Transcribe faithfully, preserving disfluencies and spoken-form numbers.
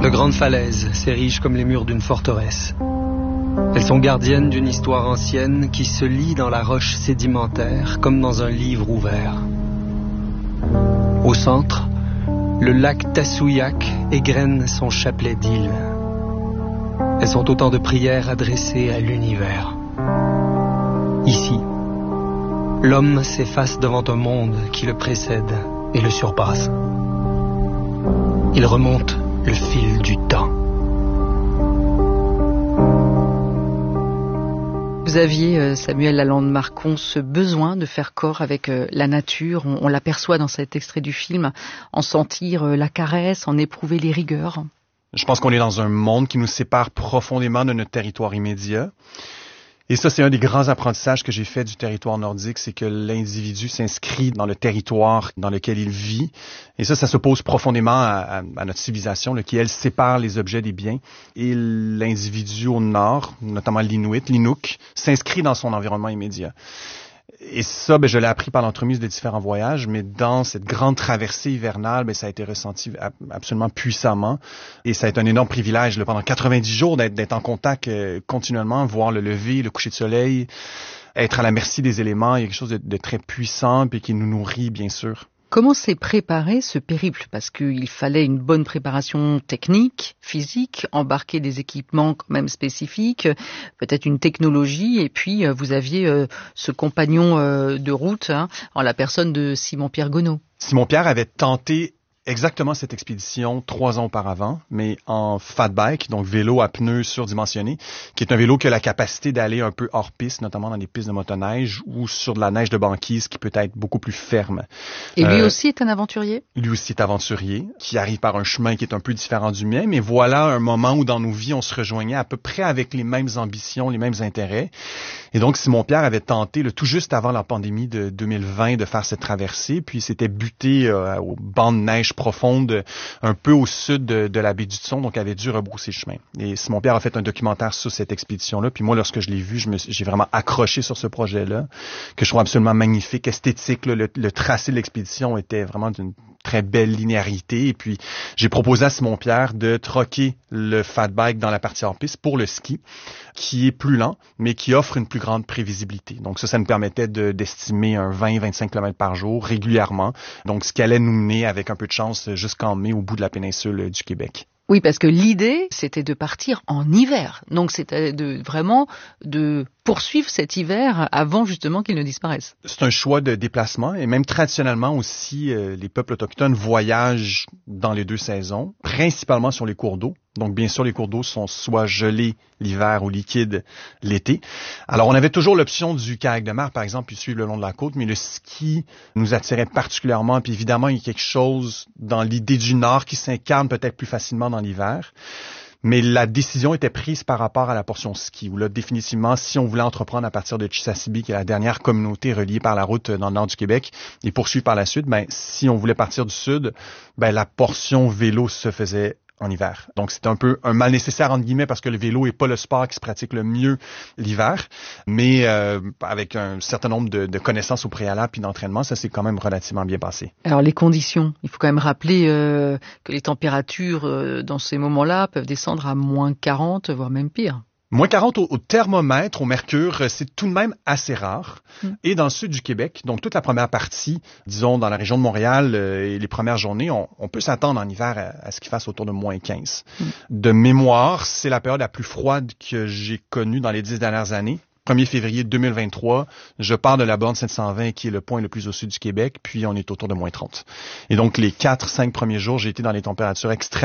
De grandes falaises s'érigent comme les murs d'une forteresse. Elles sont gardiennes d'une histoire ancienne qui se lit dans la roche sédimentaire comme dans un livre ouvert. Au centre, le lac Tassouillac égrène son chapelet d'îles. Elles sont autant de prières adressées à l'univers. Ici, l'homme s'efface devant un monde qui le précède et le surpasse. Il remonte le fil du temps. Vous aviez, Samuel Lalande-Marcon, ce besoin de faire corps avec la nature. On, on l'aperçoit dans cet extrait du film, en sentir la caresse, en éprouver les rigueurs. Je pense qu'on est dans un monde qui nous sépare profondément de notre territoire immédiat. Et ça, c'est un des grands apprentissages que j'ai fait du territoire nordique, c'est que l'individu s'inscrit dans le territoire dans lequel il vit. Et ça, ça s'oppose profondément à, à, à notre civilisation, là, qui, elle, sépare les objets des biens. Et l'individu au nord, notamment l'Inuit, l'Inuk, s'inscrit dans son environnement immédiat. Et ça, ben, je l'ai appris par l'entremise de différents voyages, mais dans cette grande traversée hivernale, ben, ça a été ressenti absolument puissamment. Et ça a été un énorme privilège, là, pendant quatre-vingt-dix jours, d'être, d'être en contact euh, continuellement, voir le lever, le coucher de soleil, être à la merci des éléments. Il y a quelque chose de, de très puissant et qui nous nourrit, bien sûr. Comment s'est préparé ce périple? Parce qu'il fallait une bonne préparation technique, physique, embarquer des équipements quand même spécifiques, peut-être une technologie, et puis vous aviez euh, ce compagnon euh, de route, hein, en la personne de Simon-Pierre Gonod. Simon-Pierre avait tenté exactement cette expédition trois ans auparavant, mais en fat bike, donc vélo à pneus surdimensionnés, qui est un vélo qui a la capacité d'aller un peu hors piste, notamment dans des pistes de motoneige ou sur de la neige de banquise qui peut être beaucoup plus ferme. Et lui euh, aussi est un aventurier? Lui aussi est aventurier, qui arrive par un chemin qui est un peu différent du mien, mais voilà un moment où dans nos vies, on se rejoignait à peu près avec les mêmes ambitions, les mêmes intérêts. Et donc, Simon-Pierre avait tenté, le tout juste avant la pandémie de deux mille vingt, de faire cette traversée, puis il s'était buté euh, au banc de neige profonde, un peu au sud de, de la baie du Thon, donc avait dû rebrousser chemin. Et Simon-Pierre a fait un documentaire sur cette expédition-là, puis moi, lorsque je l'ai vu, je me, j'ai vraiment accroché sur ce projet-là, que je trouve absolument magnifique, esthétique. Là, le, le tracé de l'expédition était vraiment d'une très belle linéarité, et puis j'ai proposé à Simon-Pierre de troquer le fat bike dans la partie hors piste pour le ski, qui est plus lent, mais qui offre une plus grande prévisibilité. Donc ça, ça nous permettait de, d'estimer un vingt à vingt-cinq kilomètres par jour régulièrement. Donc ce qui allait nous mener, avec un peu de chance, jusqu'en mai au bout de la péninsule du Québec. Oui, parce que l'idée, c'était de partir en hiver. Donc c'était de, vraiment de poursuivre cet hiver avant justement qu'il ne disparaisse. C'est un choix de déplacement, et même traditionnellement aussi, euh, les peuples autochtones voyagent dans les deux saisons, principalement sur les cours d'eau. Donc, bien sûr, les cours d'eau sont soit gelés l'hiver ou liquides l'été. Alors, on avait toujours l'option du kayak de mer, par exemple, puis suivre le long de la côte, mais le ski nous attirait particulièrement. Puis évidemment, il y a quelque chose dans l'idée du Nord qui s'incarne peut-être plus facilement dans l'hiver. Mais la décision était prise par rapport à la portion ski, où là, définitivement, si on voulait entreprendre à partir de Chisasibi, qui est la dernière communauté reliée par la route dans le nord du Québec, et poursuivre par la suite, ben, si on voulait partir du sud, ben, la portion vélo se faisait en hiver. Donc, c'est un peu un mal nécessaire, entre guillemets, parce que le vélo est pas le sport qui se pratique le mieux l'hiver, mais euh, avec un certain nombre de, de connaissances au préalable puis d'entraînement, ça s'est quand même relativement bien passé. Alors, les conditions, il faut quand même rappeler euh, que les températures euh, dans ces moments-là peuvent descendre à moins quarante, voire même pire. Moins quarante au, au thermomètre, au mercure, c'est tout de même assez rare. Mm. Et dans le sud du Québec, donc toute la première partie, disons dans la région de Montréal euh, et les premières journées, on, on peut s'attendre en hiver à, à ce qu'il fasse autour de moins quinze. Mm. De mémoire, c'est la période la plus froide que j'ai connue dans les dix dernières années. premier février deux mille vingt-trois, je pars de la borne sept cent vingt qui est le point le plus au sud du Québec, puis on est autour de moins trente. Et donc les quatre, cinq premiers jours, j'ai été dans les températures extrêmes